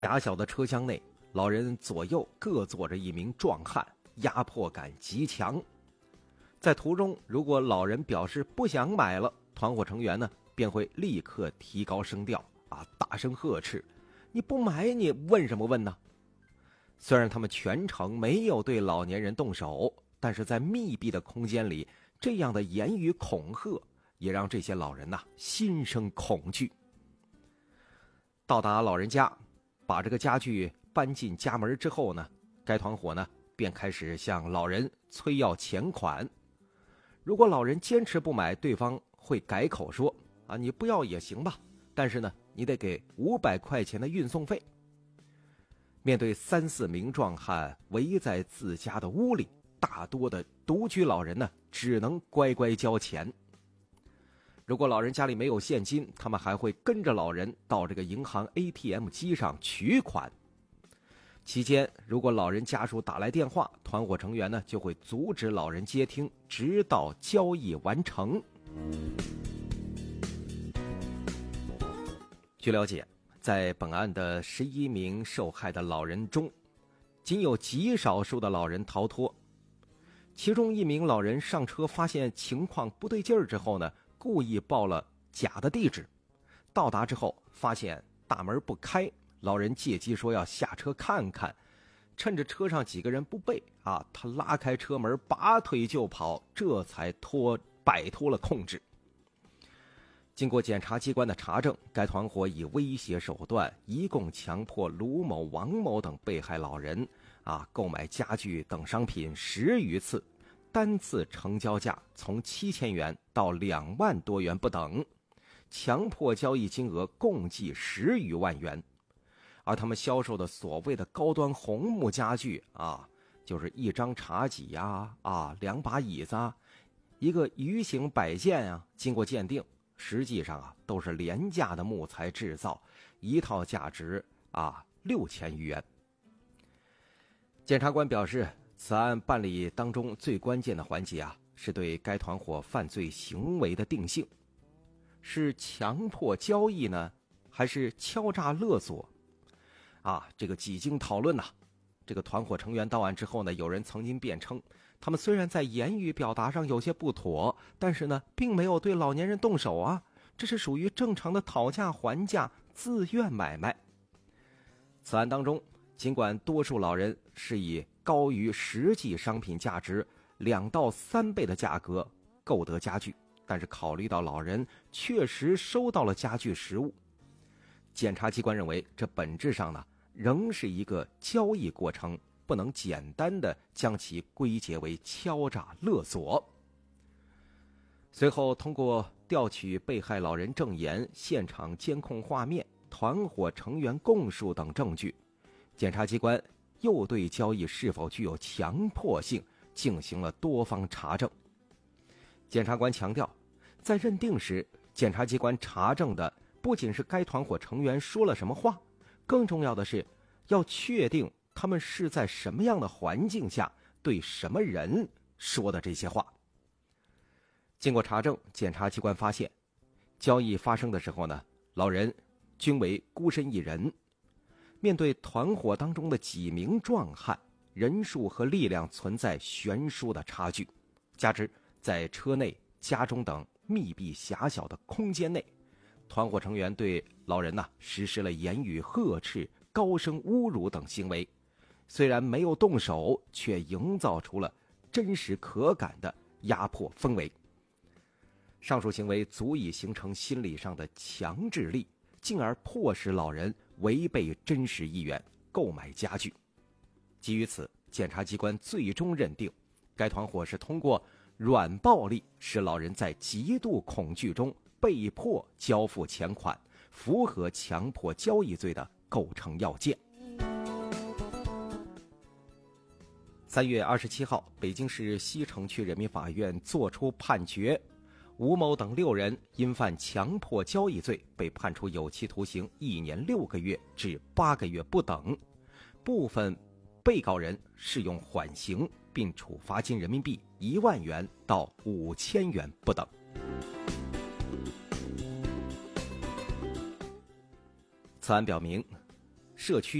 狭小的车厢内，老人左右各坐着一名壮汉，压迫感极强。在途中，如果老人表示不想买了，团伙成员呢便会立刻提高声调大声呵斥：“你不买，你问什么问呢？”虽然他们全程没有对老年人动手，但是在密闭的空间里，这样的言语恐吓也让这些老人心生恐惧。到达老人家，把这个家具搬进家门之后呢，该团伙呢便开始向老人催要钱款。如果老人坚持不买，对方会改口说：“你不要也行吧，但是呢，你得给500块钱的运送费。”面对3、4名壮汉围在自家的屋里，大多的独居老人呢，只能乖乖交钱。如果老人家里没有现金，他们还会跟着老人到这个银行 ATM 机上取款。期间，如果老人家属打来电话，团伙成员呢就会阻止老人接听，直到交易完成。据了解，在本案的11名受害的老人中，仅有极少数的老人逃脱。其中一名老人上车发现情况不对劲儿之后呢，故意报了假的地址。到达之后发现大门不开，老人借机说要下车看看，趁着车上几个人不备他拉开车门拔腿就跑，这才摆脱了控制。经过检察机关的查证，该团伙以威胁手段，一共强迫卢某、王某等被害老人购买家具等商品10余次，单次成交价从7000元到2万多元不等，强迫交易金额共计10余万元。而他们销售的所谓的高端红木家具就是一张茶几2把椅子一个鱼形摆件经过鉴定，实际上都是廉价的木材制造，一套价值6000余元。检察官表示，此案办理当中最关键的环节是对该团伙犯罪行为的定性，是强迫交易呢，还是敲诈勒索？这个几经讨论这个团伙成员到案之后呢，有人曾经辩称，他们虽然在言语表达上有些不妥，但是呢，并没有对老年人动手这是属于正常的讨价还价、自愿买卖。此案当中，尽管多数老人是以高于实际商品价值2到3倍的价格购得家具，但是考虑到老人确实收到了家具实物，检察机关认为这本质上呢仍是一个交易过程，不能简单的将其归结为敲诈勒索。随后通过调取被害老人证言、现场监控画面、团伙成员供述等证据，检察机关又对交易是否具有强迫性进行了多方查证。检察官强调，在认定时，检察机关查证的不仅是该团伙成员说了什么话，更重要的是要确定他们是在什么样的环境下对什么人说的这些话。经过查证，检察机关发现，交易发生的时候呢，老人均为孤身一人。面对团伙当中的几名壮汉，人数和力量存在悬殊的差距，加之在车内、家中等密闭狭小的空间内，团伙成员对老人实施了言语呵斥、高声侮辱等行为，虽然没有动手，却营造出了真实可感的压迫氛围。上述行为足以形成心理上的强制力，进而迫使老人违背真实意愿购买家具。基于此，检察机关最终认定，该团伙是通过软暴力使老人在极度恐惧中被迫交付钱款，符合强迫交易罪的构成要件。3月27号，北京市西城区人民法院作出判决，吴某等6人因犯强迫交易罪，被判处有期徒刑1年6个月至8个月不等，部分被告人适用缓刑，并处罚金人民币1万元到5000元不等。此案表明， 社区